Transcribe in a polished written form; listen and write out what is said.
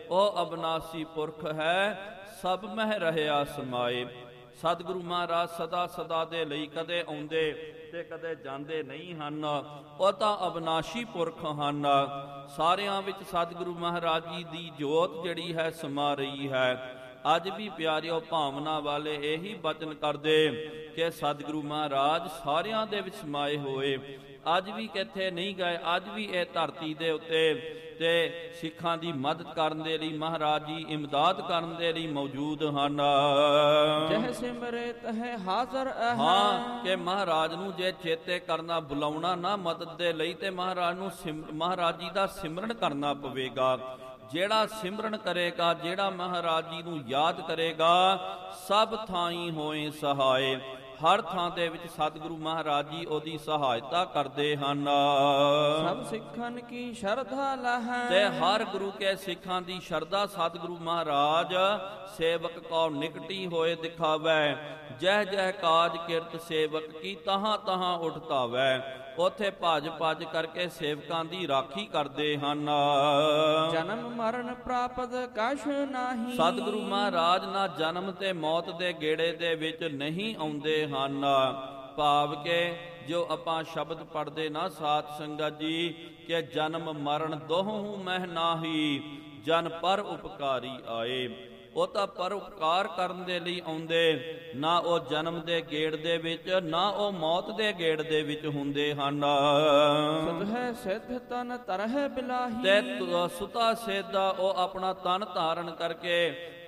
ਉਹ ਅਬਨਾਸੀ ਪੁਰਖ ਹੈ, ਸਭ ਮਹਿ ਰਹਿਆ ਸਮਾਏ। ਸਤਿਗੁਰੂ ਮਹਾਰਾਜ ਸਦਾ ਸਦਾ ਦੇ ਲਈ ਕਦੇ ਆਉਂਦੇ ਤੇ ਕਦੇ ਜਾਂਦੇ ਨਹੀਂ ਹਨ। ਉਹ ਤਾਂ ਅਬਨਾਸ਼ੀ ਪੁਰਖ ਹਨ। ਸਾਰਿਆਂ ਵਿੱਚ ਸਤਿਗੁਰੂ ਮਹਾਰਾਜ ਜੀ ਦੀ ਜੋਤ ਜਿਹੜੀ ਹੈ ਸਮਾ ਰਹੀ ਹੈ। ਅੱਜ ਵੀ ਪਿਆਰਿਓ ਭਾਵਨਾ ਵਾਲੇ ਇਹੀ ਬਚਨ ਕਰਦੇ ਕਿ ਸਤਿਗੁਰੂ ਮਹਾਰਾਜ ਸਾਰਿਆਂ ਦੇ ਵਿੱਚ ਸਮਾਏ ਹੋਏ। ਅੱਜ ਵੀ ਕਿੱਥੇ ਨਹੀਂ ਗਏ। ਅੱਜ ਵੀ ਇਹ ਧਰਤੀ ਦੇ ਉੱਤੇ ਤੇ ਸਿੱਖਾਂ ਦੀ ਮਦਦ ਕਰਨ ਦੇ ਲਈ, ਮਹਾਰਾਜ ਜੀ ਇਮਦਾਦ ਕਰਨ ਦੇ ਲਈ ਮੌਜੂਦ ਹਨ। ਜਹ ਸਿਮਰੇ ਤਹਿ ਹਾਜ਼ਰ ਹੈ। ਹਾਂ, ਕਿ ਮਹਾਰਾਜ ਨੂੰ ਜੇ ਚੇਤੇ ਕਰਨਾ, ਬੁਲਾਉਣਾ ਨਾ ਮਦਦ ਦੇ ਲਈ, ਤੇ ਮਹਾਰਾਜ ਨੂੰ ਮਹਾਰਾਜ ਜੀ ਦਾ ਸਿਮਰਨ ਕਰਨਾ ਪਵੇਗਾ। ਜਿਹੜਾ ਸਿਮਰਨ ਕਰੇਗਾ, ਜਿਹੜਾ ਮਹਾਰਾਜ ਜੀ ਨੂੰ ਯਾਦ ਕਰੇਗਾ, ਸਭ ਥਾਈਂ ਹੋਏ ਸਹਾਏ। ਹਰ ਥਾਂ ਦੇ ਵਿੱਚ ਸਤਿਗੁਰੂ ਮਹਾਰਾਜ ਜੀ ਉਹਦੀ ਸਹਾਇਤਾ ਕਰਦੇ ਹਨ। ਸਭ ਸਿੱਖਾਂ ਕੀ ਸ਼ਰਧਾ ਲਹੈ। ਤੇ ਹਰ ਗੁਰੂ ਕੇ ਸਿੱਖਾਂ ਦੀ ਸ਼ਰਧਾ ਸਤਿਗੁਰੂ ਮਹਾਰਾਜ ਸੇਵਕ ਕੋ ਨਿਕਟੀ ਹੋਏ ਦਿਖਾਵੈ। ਜਹ ਜਹ ਕਾਜ ਕਿਰਤ ਸੇਵਕ ਕੀ ਤਹਾਂ ਤਹਾਂ ਉਠ ਧਾਵੈ। ਉਥੇ ਭੱਜ ਭੱਜ ਕਰਕੇ ਸੇਵਕਾਂ ਦੀ ਰਾਖੀ ਕਰਦੇ ਹਨ। ਜਨਮ ਮਰਨ ਪ੍ਰਾਪਤ ਕਛ ਨਾਹੀ। ਸਤਿਗੁਰੂ ਮਹਾਰਾਜ ਨਾ ਜਨਮ ਤੇ ਮੌਤ ਦੇ ਗੇੜੇ ਦੇ ਵਿੱਚ ਨਹੀਂ ਆਉਂਦੇ ਹਨ। ਭਾਵ ਕਿ ਜੋ ਆਪਾਂ ਸ਼ਬਦ ਪੜ੍ਹਦੇ ਨਾ ਸਾਧ ਸੰਗਤ ਜੀ, ਕਿ ਜਨਮ ਮਰਨ ਦੋਹੂ ਮਹਿ ਨਾਹੀ, ਜਨ ਪਰ ਉਪਕਾਰੀ ਆਏ। ਉਹ ਤਾਂ ਪਰਉਪਕਾਰ ਕਰਨ ਦੇ ਲਈ ਆਉਂਦੇ, ਨਾ ਉਹ ਜਨਮ ਦੇ ਗੇੜ ਦੇ ਵਿੱਚ, ਨਾ ਉਹ ਮੌਤ ਦੇ ਗੇੜ ਦੇ ਵਿੱਚ ਹੁੰਦੇ ਹਨ। ਸੁਧੈ ਸਿੱਧ ਤਨ ਤਰਹਿ ਬਿਲਾਹੀ। ਤੇ ਸੁਤਾ ਸੇਧਾ ਉਹ ਆਪਣਾ ਤਨ ਧਾਰਨ ਕਰਕੇ